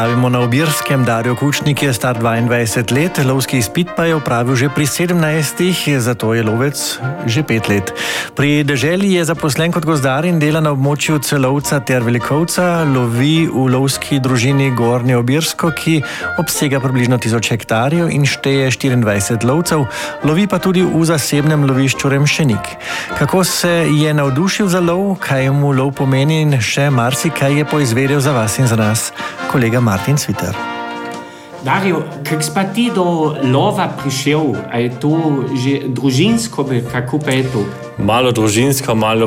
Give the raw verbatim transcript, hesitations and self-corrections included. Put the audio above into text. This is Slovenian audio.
Stavimo na Obirskem. Dario Kučnik je star dvaindvajset let, lovski izpit pa je opravil že pri sedemnajstih, zato je lovec že pet let. Pri deželi je zaposlen kot gozdar in dela na območju Celovca ter Velikovca, lovi v lovski družini Gornje Obirsko, ki obsega približno tisoč hektarjev in šteje štiriindvajset lovcev, lovi pa tudi v zasebnem lovišču Remšenik. Kako se je navdušil za lov, kaj mu lov pomeni in še marsikaj je poizvedel za vas in za nas kolega Martin Cviter. Dario, kako si pa ti do lova prišel? A je to že družinsko, kako pa je to? Malo družinsko, malo